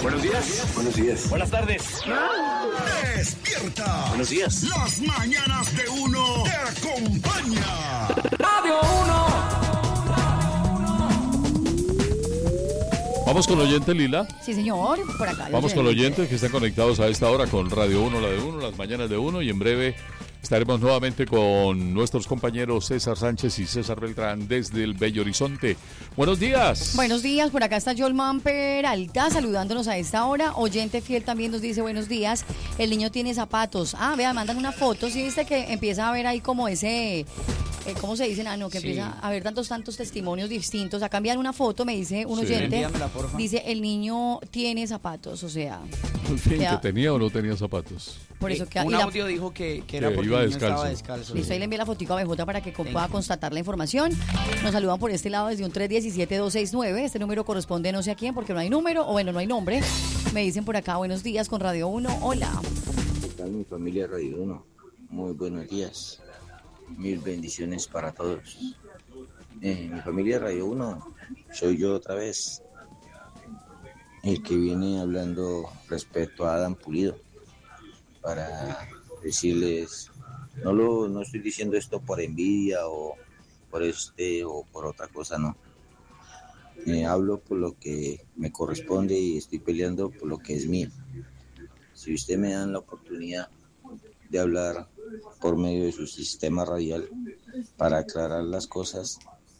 Buenos días. Buenos días. Buenas tardes. Despierta. Buenos días. Las mañanas de uno te acompaña. Radio 1. Vamos con el oyente, Lila. Sí, señor, por acá. Vamos con los oyentes que están conectados a esta hora con Radio 1, la de 1, las mañanas de 1, y en breve estaremos nuevamente con nuestros compañeros César Sánchez y César Beltrán desde el Bello Horizonte. Buenos días. Buenos días, por acá está Yolman Peralta saludándonos a esta hora. Oyente fiel también nos dice buenos días. El niño tiene zapatos. Ah, vea, mandan una foto. Sí, viste que empieza a ver ahí como ese... ¿cómo se dice, Nano? Que empieza a haber tantos testimonios distintos. Acá envían una foto, me dice un oyente. Dice, el niño tiene zapatos, o sea... En fin, que tenía o no tenía zapatos. Por eso que un audio dijo que era porque iba el niño estaba descalzo. Listo, ahí le envié la fotico a BJ para que pueda constatar la información. Nos saludan por este lado desde un 317-269. Este número corresponde no sé a quién porque no hay número, o bueno, no hay nombre. Me dicen por acá, buenos días con Radio 1. Hola. ¿Qué tal mi familia Radio 1? Muy buenos días. Mil bendiciones para todos. Mi familia Radio 1, soy yo otra vez, el que viene hablando respecto a Adam Pulido, para decirles, no estoy diciendo esto por envidia o por otra cosa, no. Hablo por lo que me corresponde y estoy peleando por lo que es mío. Si usted me dan la oportunidad de hablar por medio de su sistema radial para aclarar las cosas,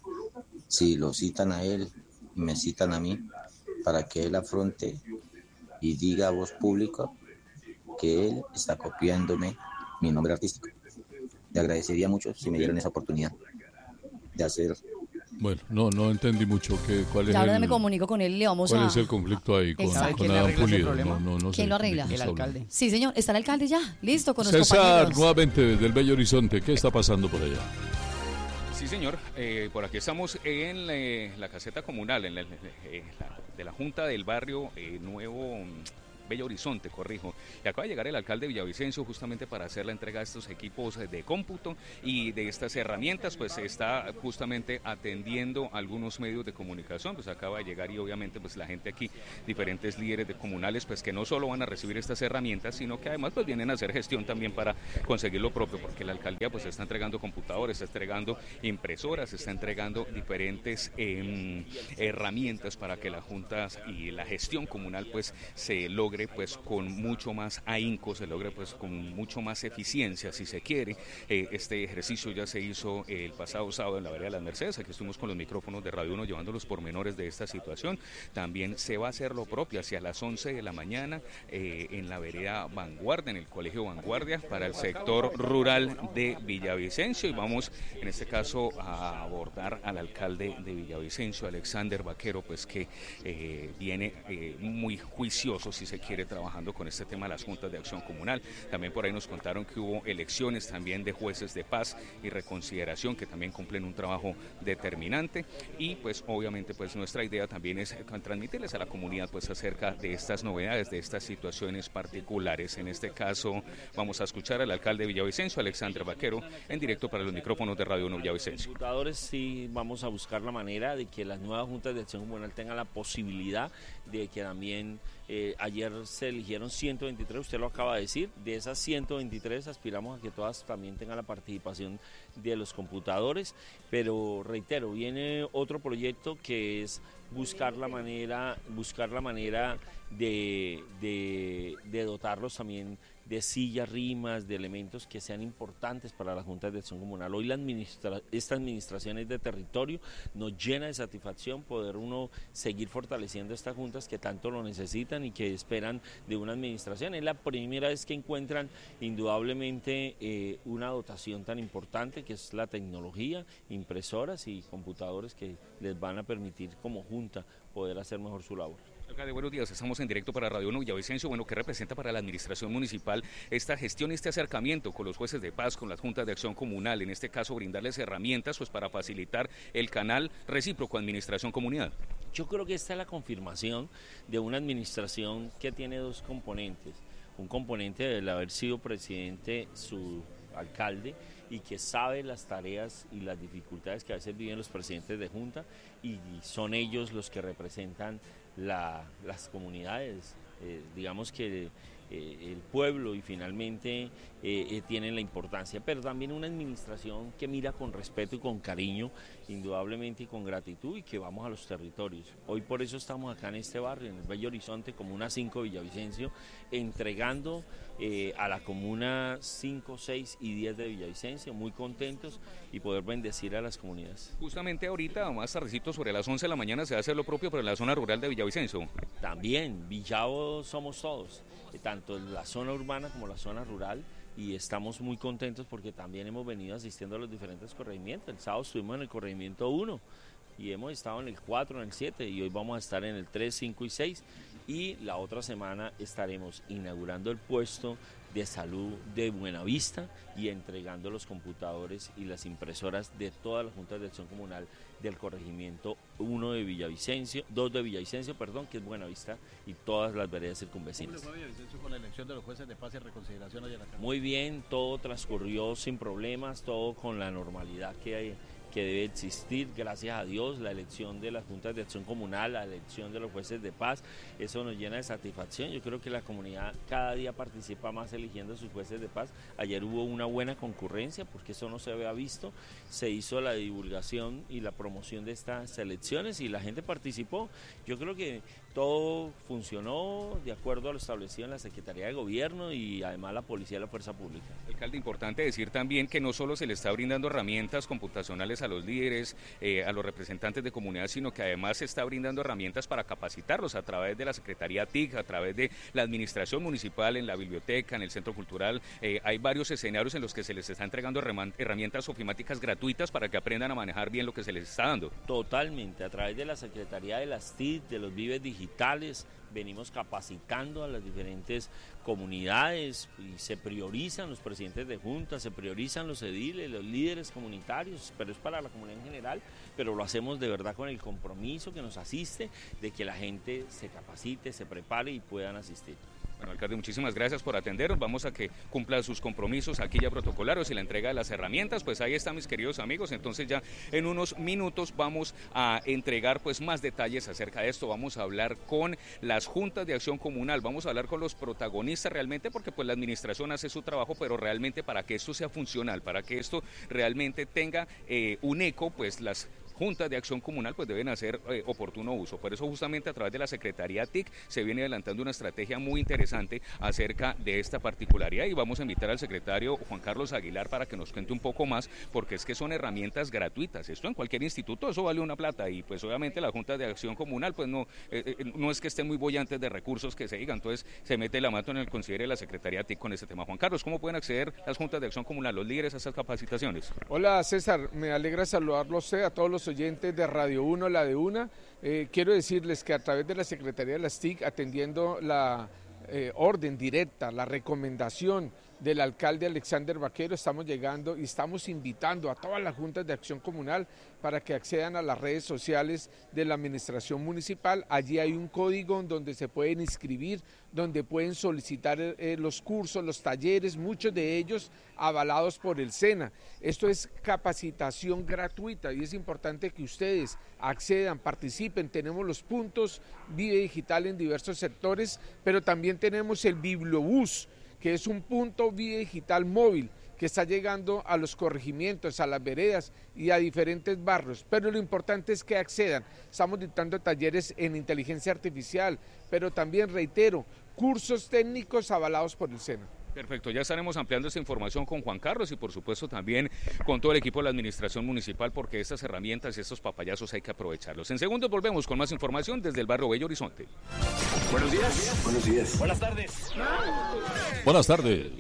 si lo citan a él y me citan a mí, para que él afronte y diga a voz pública que él está copiándome mi nombre artístico. Le agradecería mucho si me dieran esa oportunidad de hacer. Bueno, no entendí mucho cuál es ahora me comunico con él y le vamos ¿cuál a... es el conflicto ahí con ¿Quién Adam arregla ese Pulido? problema? No ¿Quién sé lo arregla? El alcalde. Sí, señor, está el alcalde ya, listo, con los César, compañeros. nuevamente desde el Bello Horizonte, ¿qué está pasando por allá? Sí, señor. Por aquí estamos en la caseta comunal de la Junta del Barrio Nuevo Bello Horizonte, corrijo. Y acaba de llegar el alcalde Villavicencio justamente para hacer la entrega de estos equipos de cómputo y de estas herramientas, pues está justamente atendiendo algunos medios de comunicación, pues acaba de llegar y obviamente pues la gente aquí, diferentes líderes de comunales, pues que no solo van a recibir estas herramientas, sino que además pues vienen a hacer gestión también para conseguir lo propio, porque la alcaldía pues está entregando computadores, está entregando impresoras, está entregando diferentes herramientas para que las juntas y la gestión comunal pues se logre pues con mucho más ahínco, se logre pues con mucho más eficiencia si se quiere. Este ejercicio ya se hizo el pasado sábado en la vereda de las Mercedes, aquí estuvimos con los micrófonos de Radio 1 llevando los pormenores de esta situación. También se va a hacer lo propio hacia las 11 de la mañana en la vereda Vanguardia, en el Colegio Vanguardia, para el sector rural de Villavicencio, y vamos en este caso a abordar al alcalde de Villavicencio, Alexander Vaquero, pues que viene muy juicioso, si se quiere, trabajando con este tema de las juntas de acción comunal. También por ahí nos contaron que hubo elecciones también de jueces de paz y reconsideración que también cumplen un trabajo determinante, y pues obviamente pues nuestra idea también es transmitirles a la comunidad pues acerca de estas novedades, de estas situaciones particulares. En este caso vamos a escuchar al alcalde de Villavicencio, Alexander Vaquero, en directo para los micrófonos de Radio 1 Villavicencio. Los diputadores sí vamos a buscar la manera de que las nuevas juntas de acción comunal tengan la posibilidad de que también ayer se eligieron 123, usted lo acaba de decir, de esas 123 aspiramos a que todas también tengan la participación de los computadores, pero reitero, viene otro proyecto que es buscar la manera de dotarlos también de sillas, rimas, de elementos que sean importantes para las juntas de acción comunal. Hoy esta administración es de territorio, nos llena de satisfacción poder uno seguir fortaleciendo estas juntas que tanto lo necesitan y que esperan de una administración. Es la primera vez que encuentran indudablemente una dotación tan importante que es la tecnología, impresoras y computadores que les van a permitir como junta poder hacer mejor su labor. Alcalde, buenos días, estamos en directo para Radio 1 Villavicencio. Bueno, ¿qué representa para la administración municipal esta gestión, este acercamiento con los jueces de paz, con las juntas de acción comunal, en este caso brindarles herramientas pues para facilitar el canal recíproco administración-comunidad? Yo creo que esta es la confirmación de una administración que tiene dos componentes. Un componente del haber sido presidente su alcalde y que sabe las tareas y las dificultades que a veces viven los presidentes de junta, y son ellos los que representan las comunidades, digamos que el pueblo y finalmente tienen la importancia, pero también una administración que mira con respeto y con cariño, indudablemente y con gratitud, y que vamos a los territorios. Hoy por eso estamos acá en este barrio, en el Bello Horizonte, Comuna 5 Villavicencio, entregando a la Comuna 5, 6 y 10 de Villavicencio, muy contentos y poder bendecir a las comunidades. Justamente ahorita, más tardecito, sobre las 11 de la mañana, se va a hacer lo propio pero en la zona rural de Villavicencio. También, Villavo somos todos, tanto la zona urbana como la zona rural, y estamos muy contentos porque también hemos venido asistiendo a los diferentes corregimientos. El sábado estuvimos en el corregimiento 1 y hemos estado en el 4, en el 7 y hoy vamos a estar en el 3, 5 y 6, y la otra semana estaremos inaugurando el puesto de salud de Buenavista y entregando los computadores y las impresoras de todas las juntas de acción comunal del corregimiento 1 de Villavicencio, 2 de Villavicencio, perdón, que es Buenavista, y todas las veredas circunvecinas. ¿Cómo le fue a Villavicencio con la elección de los jueces de paz y reconsideración allá en la Cámara? Muy bien, todo transcurrió sin problemas, todo con la normalidad que debe existir, gracias a Dios. La elección de las juntas de acción comunal, la elección de los jueces de paz, eso nos llena de satisfacción. Yo creo que la comunidad cada día participa más eligiendo a sus jueces de paz. Ayer hubo una buena concurrencia porque eso no se había visto, se hizo la divulgación y la promoción de estas elecciones y la gente participó. Yo creo que todo funcionó de acuerdo a lo establecido en la Secretaría de Gobierno y además la Policía y la Fuerza Pública. Alcalde, importante decir también que no solo se le está brindando herramientas computacionales a los líderes, a los representantes de comunidad, sino que además se está brindando herramientas para capacitarlos a través de la Secretaría TIC, a través de la administración municipal, en la biblioteca, en el centro cultural. Hay varios escenarios en los que se les está entregando herramientas ofimáticas gratuitas para que aprendan a manejar bien lo que se les está dando. Totalmente, a través de la Secretaría de las TIC, de los Vives Digitales, venimos capacitando a las diferentes comunidades y se priorizan los presidentes de juntas, se priorizan los ediles, los líderes comunitarios, pero es para la comunidad en general, pero lo hacemos de verdad con el compromiso que nos asiste de que la gente se capacite, se prepare y puedan asistir. Bueno, alcalde, muchísimas gracias por atendernos. Vamos a que cumpla sus compromisos aquí ya protocolarios y la entrega de las herramientas. Pues ahí están, mis queridos amigos. Entonces ya en unos minutos vamos a entregar pues más detalles acerca de esto. Vamos a hablar con las juntas de acción comunal. Vamos a hablar con los protagonistas realmente, porque pues la administración hace su trabajo, pero realmente para que esto sea funcional, para que esto realmente tenga un eco, pues las juntas de acción comunal pues deben hacer oportuno uso. Por eso justamente a través de la Secretaría TIC se viene adelantando una estrategia muy interesante acerca de esta particularidad y vamos a invitar al secretario Juan Carlos Aguilar para que nos cuente un poco más, porque es que son herramientas gratuitas. Esto en cualquier instituto, eso vale una plata y pues obviamente la Junta de Acción Comunal pues no es que estén muy bollantes de recursos que se digan, entonces se mete la mano en el considere de la Secretaría TIC con este tema. Juan Carlos, ¿cómo pueden acceder las Juntas de Acción Comunal, los líderes a estas capacitaciones? Hola César, me alegra saludarlo a usted, a todos los oyentes de Radio 1, la de una. Quiero decirles que a través de la Secretaría de las TIC, atendiendo la orden directa, la recomendación del alcalde Alexander Vaquero, estamos llegando y estamos invitando a todas las juntas de acción comunal para que accedan a las redes sociales de la administración municipal. Allí hay un código donde se pueden inscribir, donde pueden solicitar los cursos, los talleres, muchos de ellos avalados por el SENA. Esto es capacitación gratuita y es importante que ustedes accedan, participen. Tenemos los puntos Vive Digital en diversos sectores, pero también tenemos el Bibliobús, que es un punto Vive Digital móvil que está llegando a los corregimientos, a las veredas y a diferentes barrios, pero lo importante es que accedan. Estamos dictando talleres en inteligencia artificial, pero también, reitero, cursos técnicos avalados por el SENA. Perfecto, ya estaremos ampliando esta información con Juan Carlos y por supuesto también con todo el equipo de la administración municipal, porque estas herramientas y estos papayazos hay que aprovecharlos. En segundos volvemos con más información desde el barrio Bello Horizonte. Buenos días. Buenos días. Buenas tardes. Buenas tardes.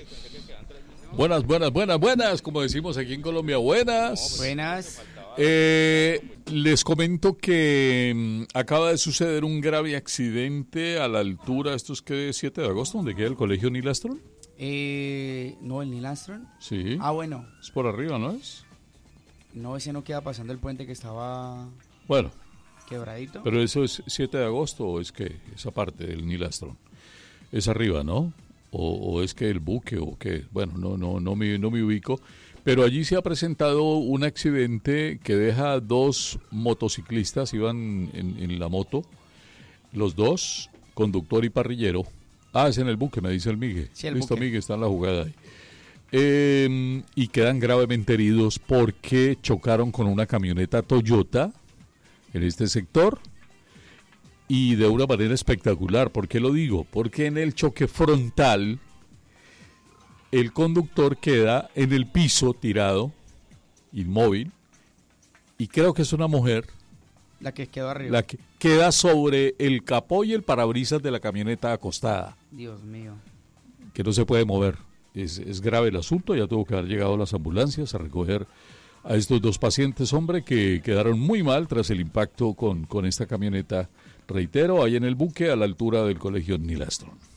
Buenas, como decimos aquí en Colombia, buenas. Buenas. Les comento que acaba de suceder un grave accidente a la altura, esto es que 7 de agosto, donde queda el colegio Neil Armstrong. No, el Neil Armstrong. Sí. Ah, bueno. Es por arriba, ¿no es? No, ese no queda pasando el puente que estaba Bueno, quebradito. pero eso es 7 de agosto o es que esa parte del Neil Armstrong es arriba, ¿no? O es que el buque o qué, bueno, no me ubico, pero allí se ha presentado un accidente que deja 2 motociclistas, iban en la moto, los dos, conductor y parrillero. Es en el buque, me dice el Migue. Sí, el Listo, buque. Migue, está en la jugada ahí. Y quedan gravemente heridos porque chocaron con una camioneta Toyota en este sector y de una manera espectacular. ¿Por qué lo digo? Porque en el choque frontal el conductor queda en el piso tirado, inmóvil, y creo que es una mujer La que quedó arriba. la que queda sobre el capó y el parabrisas de la camioneta acostada, Dios mío. que no se puede mover. Es grave el asunto, ya tuvo que haber llegado las ambulancias a recoger a estos dos pacientes, hombre, que quedaron muy mal tras el impacto con esta camioneta, reitero, ahí en el buque a la altura del colegio Neil Armstrong.